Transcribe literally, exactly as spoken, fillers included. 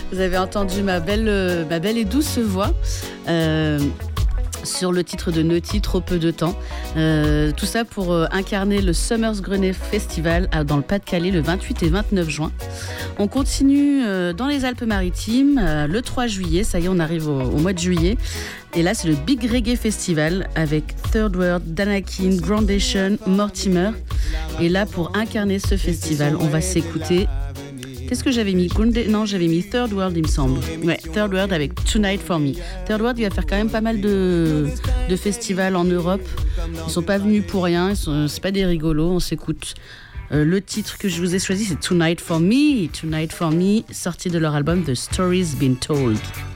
Vous avez entendu ma belle, euh, ma belle et douce voix euh, sur le titre de Naughty, Trop peu de temps. Euh, tout ça pour euh, incarner le Summers Grenade Festival à, dans le Pas-de-Calais le vingt-huit et vingt-neuf juin. On continue euh, dans les Alpes-Maritimes euh, le trois juillet. Ça y est, on arrive au, au mois de juillet. Et là, c'est le Big Reggae Festival avec Third World, Danakin, Groundation, Mortimer. Et là, pour incarner ce festival, on va s'écouter... Qu'est-ce que j'avais mis ? Non, j'avais mis Third World, il me semble. Ouais, Third World avec Tonight for Me. Third World, il va faire quand même pas mal de, de festivals en Europe. Ils sont pas venus pour rien, ils sont, c'est pas des rigolos, on s'écoute. Euh, le titre que je vous ai choisi, c'est Tonight for Me. Tonight for Me, sorti de leur album The Story's Been Told.